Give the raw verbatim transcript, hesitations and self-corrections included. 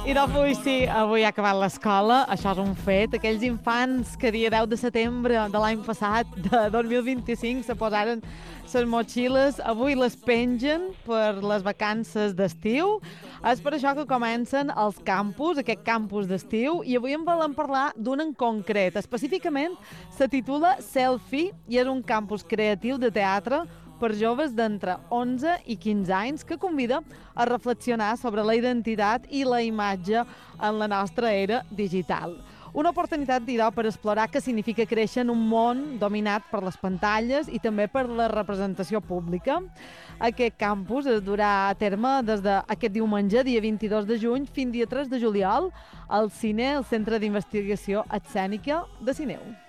I avui sí, avui ha acabat l'escola, això és un fet. Aquells infants que dia deu de setembre de l'any passat, de dos mil vint-i-cinc, se posaren les motxilles, avui les pengen per les vacances d'estiu. És per això que comencen els campus, aquest campus d'estiu, i avui en volem parlar d'un en concret. Específicament, se titula Selfie i és un campus creatiu de teatre per joves d'entre onze i quinze anys que convida a reflexionar sobre la identitat i la imatge en la nostra era digital. Una oportunitat, dirà, per explorar què significa créixer en un món dominat per les pantalles i també per la representació pública. Aquest campus es durà a terme des d'aquest diumenge, dia vint-i-dos de juny, fins dia tres de juliol, al Cine, el Centre d'Investigació Escènica de Sineu.